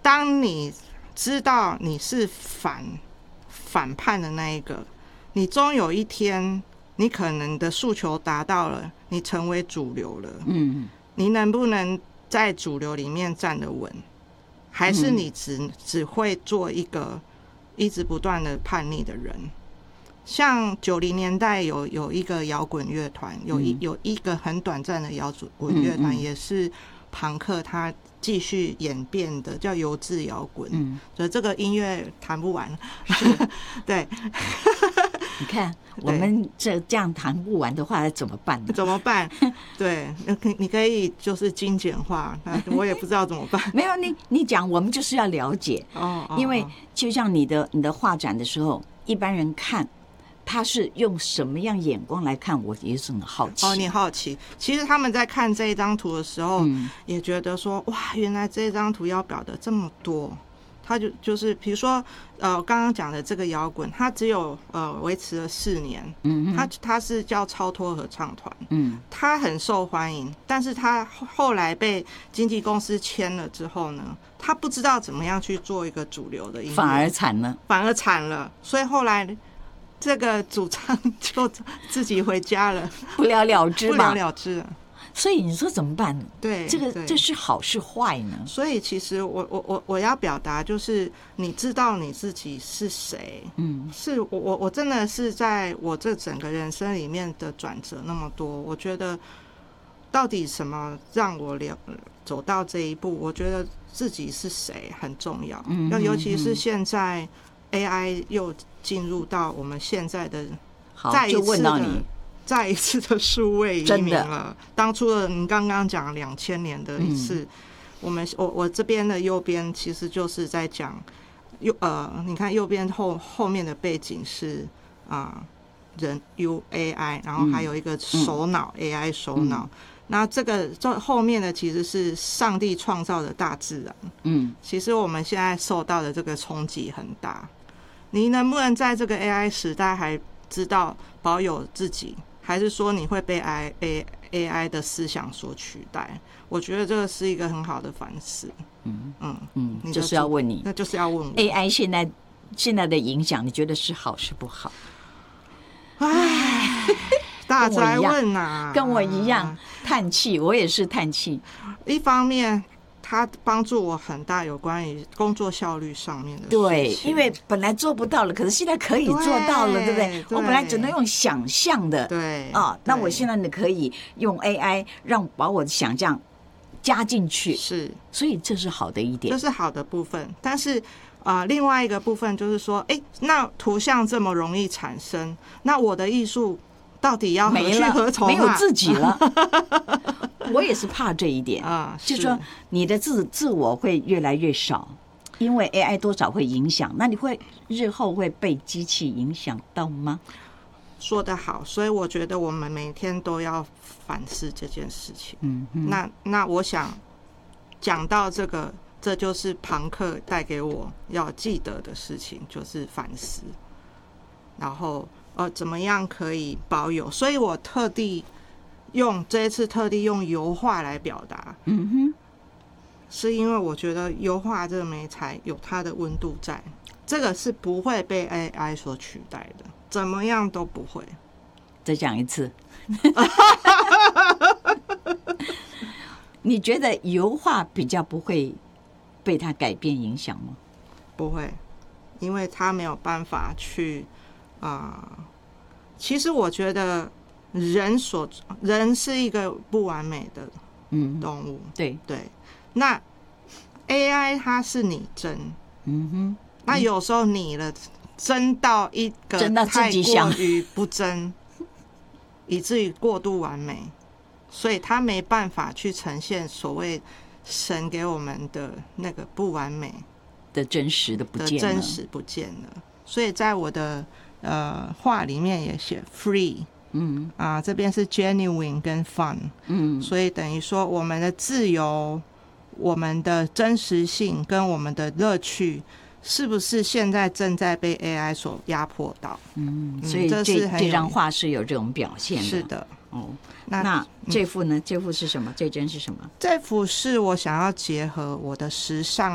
当你知道你是反叛的那一个，你终有一天，你可能的诉求达到了，你成为主流了。你能不能在主流里面站得稳？还是你只会做一个一直不断的叛逆的人？像90年代有一个摇滚乐团，有一个很短暂的摇滚乐团，也是朋克，它继续演变的，叫油质摇滚。所以这个音乐谈不完。对， 你看我们这样谈不完的话，怎么办呢？ 怎么办？对，你可以就是精简化，我也不知道怎么办。 没有你讲，我们就是要了解。因为就像你的画展的时候，一般人看。他是用什么样眼光来看？我也是很好奇。 你好奇，其实他们在看这一张图的时候，也觉得说，哇，原来这张图要表的这么多。他就是比如说，刚刚讲的这个摇滚，它只有维持了4年。它是叫超脱合唱团。它很受欢迎，但是它后来被经纪公司签了之后呢，他不知道怎么样去做一个主流的音乐， 反而惨了。 所以后来。这个主唱就自己回家了， 不了了之嘛， 不了了之了。 所以你说怎么办？ 对， 这是好是坏呢？ 所以其实我要表达就是，你知道你自己是谁。是我真的是在我这整个人生里面的转折那么多，我觉得到底什么让我走到这一步？我觉得自己是谁很重要。尤其是现在 AI 又进入到我们现在的再一次的数位移民了。当初的你刚刚讲2000年的一次，我这边的右边其实就是在讲你看右边后面的背景是人 UAI， 然后还有一个手脑AI 手脑。那这后面的其实是上帝创造的大自然。其实我们现在受到的这个冲击很大。你能不能在这个 AI 时代还知道保有自己，还是说你会被 AI 的思想所取代？我觉得这个是一个很好的反思。 就是要问你， 那就是要问我 AI 现在的影响，你觉得是好是不好？ 大哉问啊， 跟我一样叹气，我也是叹气。 一方面它帮助我很大，有关于工作效率上面的事情。 对，因为本来做不到了，可是现在可以做到了，对不对？我本来只能用想象的， 对那我现在呢可以用 AI 把我的想象加进去， 是， 所以这是好的一点， 这是好的部分。但是另外一个部分就是说，那图像这么容易产生，那我的艺术到底要何去何从？ 没有自己了。我也是怕这一点就是说你的自我会越来越少，因为 AI 多少会影响。那你日后会被机器影响到吗？ 说得好，所以我觉得我们每天都要反思这件事情。那我想讲到这就是朋克带给我要记得的事情，就是反思，然后怎么样可以保有。所以我这一次特地用油画来表达。是因为我觉得油画这个媒材有它的温度在，这个是不会被 AI 所取代的，怎么样都不会。 再讲一次。你觉得油画比较不会被它改变影响吗？ 不会，因为它没有办法去其实我觉得人是一个不完美的动物。 对， 那 AI 它是拟真。那有时候拟了真到一个太过于不真，以至于过度完美，所以它没办法去呈现所谓神给我们的那个不完美的真实的不见了。所以在我的画里面也写 free。这边是 genuine 跟 fun。所以等于说我们的自由，我们的真实性跟我们的乐趣，是不是现在正在被 AI 所压迫到？ 所以这张画是有这种表现的。 是的。 那这幅呢？这幅是什么？这帧是什么？ 这幅是我想要结合我的时尚